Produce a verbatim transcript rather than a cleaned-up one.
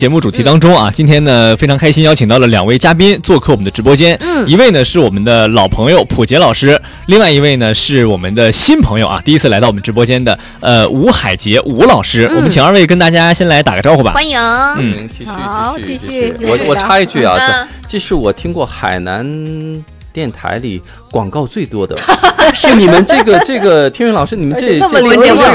节目主题当中啊，今天呢非常开心邀请到了两位嘉宾做客我们的直播间。嗯，一位呢是我们的老朋友普杰老师，另外一位呢是我们的新朋友啊，第一次来到我们直播间的呃吴海杰吴老师。嗯、我们请二位跟大家先来打个招呼吧。 欢迎， 嗯，继续继续继续。我我插一句啊，嗯、这是我听过海南电台里广告最多的，是你们这个这个天元老师，你们这这个节目